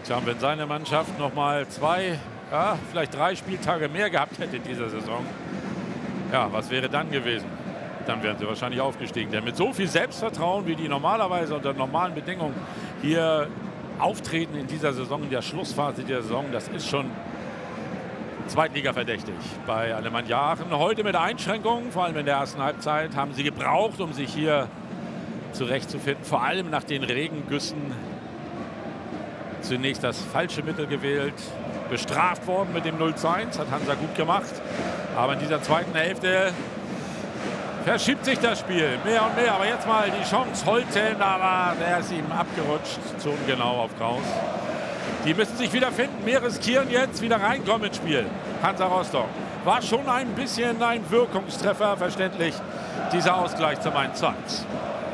Tja, wenn seine Mannschaft noch mal 2, ja, vielleicht 3 Spieltage mehr gehabt hätte in dieser Saison, ja, was wäre dann gewesen? Dann wären sie wahrscheinlich aufgestiegen. Denn mit so viel Selbstvertrauen, wie die normalerweise unter normalen Bedingungen hier auftreten in dieser Saison, in der Schlussphase der Saison, das ist schon Zweitliga-verdächtig bei Alemannia Aachen. Heute mit Einschränkungen, vor allem in der ersten Halbzeit, haben sie gebraucht, um sich hier zurechtzufinden. Vor allem nach den Regengüssen zunächst das falsche Mittel gewählt. Bestraft worden mit dem 0:1, hat Hansa gut gemacht. Aber in dieser zweiten Hälfte verschiebt sich das Spiel mehr und mehr. Aber jetzt mal die Chance. Holten, aber der ist ihm abgerutscht. Zu ungenau auf Kraus. Die müssen sich wieder finden. Mehr riskieren jetzt. Wieder reinkommen ins Spiel. Hansa Rostock. War schon ein bisschen ein Wirkungstreffer, verständlich. Dieser Ausgleich zum 1:1.